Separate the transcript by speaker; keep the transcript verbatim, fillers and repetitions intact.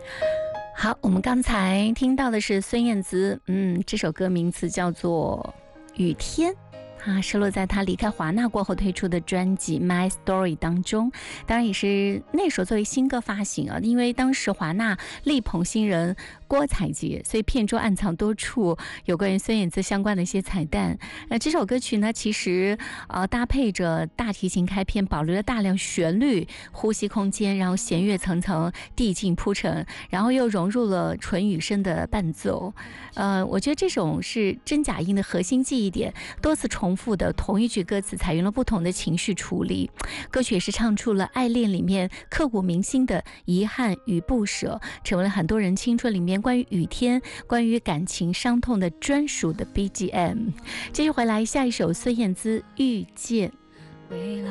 Speaker 1: 好，我们刚才听到的是孙燕姿，嗯，这首歌名字叫做《雨天》。啊，收录在他离开华纳过后推出的专辑《My Story》当中，当然也是那首作为新歌发行啊。因为当时华纳力捧新人郭采洁，所以片中暗藏多处有关于孙燕姿相关的一些彩蛋。那这首歌曲呢，其实呃搭配着大提琴开篇，保留了大量旋律呼吸空间，然后弦乐层层递进铺陈，然后又融入了纯雨声的伴奏。呃，我觉得这种是真假音的核心记忆点，多次重复的同一句歌词采用了不同的情绪处理，歌曲也是唱出了爱恋里面刻骨铭心的遗憾与不舍，成为了很多人青春里面关于雨天、关于感情伤痛的专属的 B G M。 继续回来，下一首孙燕姿《遇见》。